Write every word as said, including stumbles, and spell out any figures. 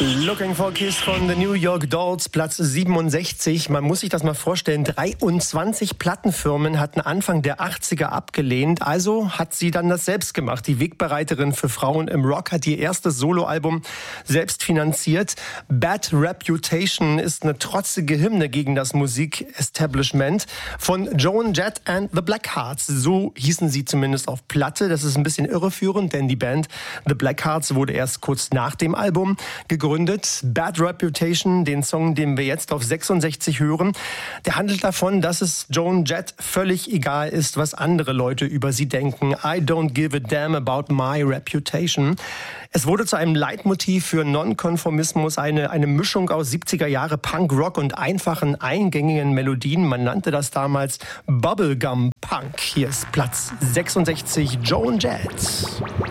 Looking for a Kiss von The New York Dolls, Platz siebenundsechzig. Man muss sich das mal vorstellen, dreiundzwanzig Plattenfirmen hatten Anfang der achtziger abgelehnt. Also hat sie dann das selbst gemacht. Die Wegbereiterin für Frauen im Rock hat ihr erstes Soloalbum selbst finanziert. Bad Reputation ist eine trotzige Hymne gegen das Musik-Establishment von Joan Jett and the Blackhearts. So hießen sie zumindest auf Platte. Das ist ein bisschen irreführend, denn die Band The Blackhearts wurde erst kurz nach dem Album gegründet. Bad Reputation, den Song, den wir jetzt auf sechsundsechzig hören, der handelt davon, dass es Joan Jett völlig egal ist, was andere Leute über sie denken. I don't give a damn about my reputation. Es wurde zu einem Leitmotiv für Nonkonformismus, eine, eine Mischung aus siebziger Jahre Punk-Rock und einfachen, eingängigen Melodien. Man nannte das damals Bubblegum Punk. Hier ist Platz sechsundsechzig, Joan Jett.